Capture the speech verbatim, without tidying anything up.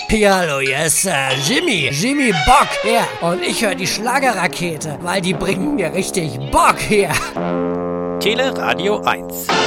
Ja, hallo, hier ist äh, Jimmy, Jimmy Bock hier. Und ich höre die Schlagerrakete, weil die bringen mir richtig Bock hier. Teleradio eins.